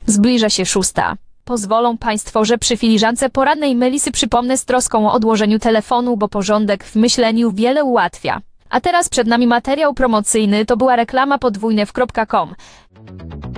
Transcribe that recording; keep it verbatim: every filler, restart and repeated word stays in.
Zbliża się szósta. Pozwolą Państwo, że przy filiżance porannej Melisy przypomnę z troską o odłożeniu telefonu, bo porządek w myśleniu wiele ułatwia. A teraz przed nami materiał promocyjny, to była reklama podwójne w kropka com.